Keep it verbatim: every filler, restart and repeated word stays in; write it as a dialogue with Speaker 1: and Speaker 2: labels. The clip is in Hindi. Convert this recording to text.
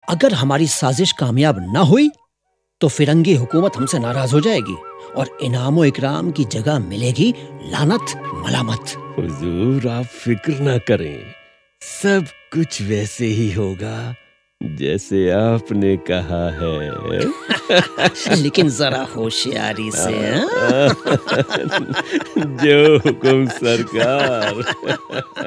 Speaker 1: अगर हमारी साजिश कामयाब ना हुई तो फिरंगी हुकूमत हमसे नाराज हो जाएगी और इनामो इकराम की जगह मिलेगी लानत मलामत।
Speaker 2: हुजूर आप फिक्र ना करें, सब कुछ वैसे ही होगा जैसे आपने कहा है।
Speaker 1: लेकिन जरा होशियारी से।
Speaker 2: जो हुकुम सरकार।